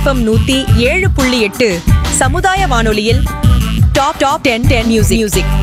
FM 107.8 சமுதாய வானொலியில் top 10 music.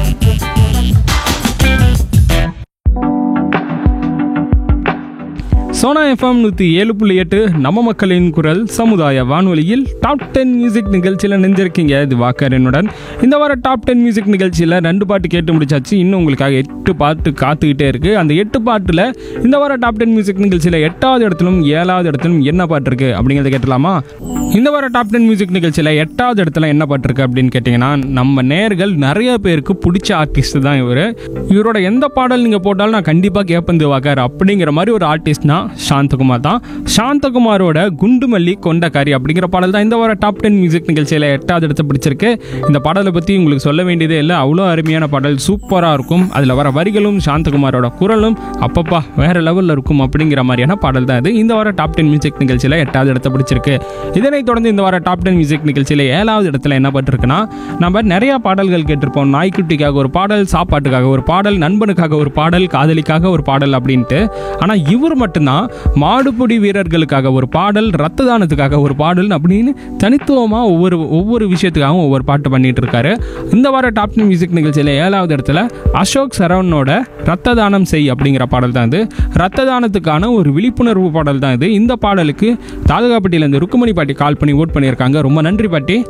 Sona FM 107.8 நம்ம மக்களின் குரல் சமுதாய வானொலியில் டாப் 10 மியூசிக் நிகழ்ச்சியில் நெஞ்சிருக்கீங்க. இது வாக்கரனுடன். இந்த வார டாப் 10 மியூசிக் நிகழ்ச்சியில் 2 பாட்டு கேட்டு முடிச்சாச்சு. இன்னும் உங்களுக்காக 8 பாட்டு காத்துக்கிட்டே இருக்கு. அந்த 8 பாட்டில் இந்த வார டாப் 10 மியூசிக் நிகழ்ச்சியில் 8வது இடத்திலும் 7வது இடத்திலும் என்ன பாட்டு இருக்கு அப்படிங்கிறத கேட்டலாமா? இந்த வார டாப் 10 மியூசிக் நிகழ்ச்சியில் 8வது இடத்துல என்ன பாட்டு இருக்கு அப்படின்னு கேட்டிங்கன்னா, நம்ம நேர்கள் நிறைய பேருக்கு பிடிச்ச ஆர்டிஸ்ட் தான் இவர். இவரோட எந்த பாடல் நீங்கள் போட்டாலும் நான் கண்டிப்பாக கேட்பேன் வாக்கார் அப்படிங்கிற மாதிரி ஒரு ஆர்டிஸ்ட்னா சாந்தகுமார் தான். சாந்தகுமாரோட குண்டுமல்லி கொண்டக்காரி அப்படிங்கிற பாடல் தான் இந்த வார டாப் 10 மியூசிக் நிகழ்ச்சியில் 8வது இடத்தை பிடிச்சிருக்கு. இந்த பாடலை பற்றி உங்களுக்கு சொல்ல வேண்டியதே இல்லை. அவ்வளோ அருமையான பாடல், சூப்பராக இருக்கும். அதில் வர வரிகளும் சாந்தகுமாரோட குரலும் அப்பப்பா வேற லெவலில் இருக்கும் அப்படிங்கிற மாதிரியான பாடல் தான் இது. இந்த வார டாப் 10 மியூசிக் நிகழ்ச்சியில் 8வது இடத்தை பிடிச்சிருக்கு. இதனைத் தொடர்ந்து இந்த வார டாப் 10 மியூசிக் நிகழ்ச்சியில் 7வது இடத்துல என்ன பட்டிருக்குன்னா, நம்ம நிறைய பாடல்கள் கேட்டிருப்போம். நாய்க்குட்டிக்காக ஒரு பாடல், சாப்பாட்டுக்காக ஒரு பாடல், நண்பனுக்காக ஒரு பாடல், காதலிக்காக ஒரு பாடல் அப்படின்ட்டு. ஆனால் இவர் மட்டும்தான் மாடுபிடி வீரர்களுக்காக ஒரு பாடல், ரத்த தானத்துக்காக ஒரு பாடல் அப்படின்னு தனித்துவமாக ஒவ்வொரு விஷயத்துக்காகவும் ஒவ்வொரு பாட்டு பண்ணிட்டு இருக்காரு. இந்த வார டாப் 10 மியூசிக் நிகழ்ச்சியில் 7வது இடத்துல அசோக் சரவணோட ரத்த தானம் செய் அப்படிங்கிற பாடல் தான் இது. ரத்த தானத்துக்கான ஒரு விழிப்புணர்வு பாடல் தான் இது. இந்த பாடலுக்கு தாலுகாப்பட்டியிலேருந்து ருக்குமணி பாட்டி கால் பண்ணி ஓட் பண்ணியிருக்காங்க. ரொம்ப நன்றி பாட்டி.